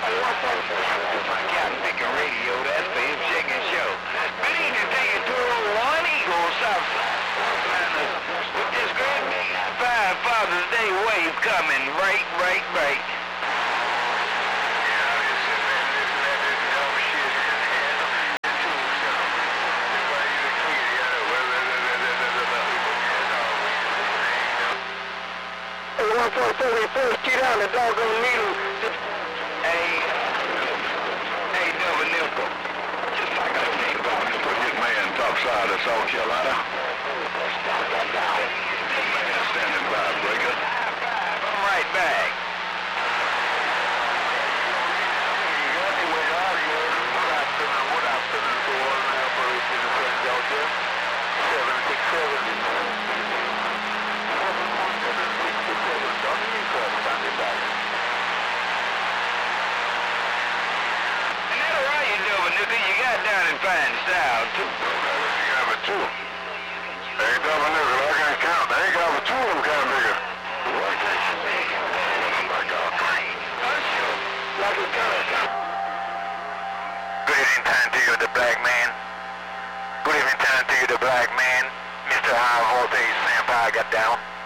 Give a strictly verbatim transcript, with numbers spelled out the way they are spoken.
My Captain Picker Radio, that's Babe Chicken Show. Good evening, take it to one Eagle Southside. With this great big fine Father's Day wave coming right, right, right. one forty-four Street out the doggone needle. Hey, hey, Never Nickel. Just like I think about it, put his man topside of South Carolina. Man standing by, breaker. I'm right back. You got down in fine style, too. You got a two. Hey, double nigga, I can't count. I ain't got a two of them kind of nigga. Good evening time to you, the black man. Good evening time to you, the black man. Mister High Voltage, Sampire got down.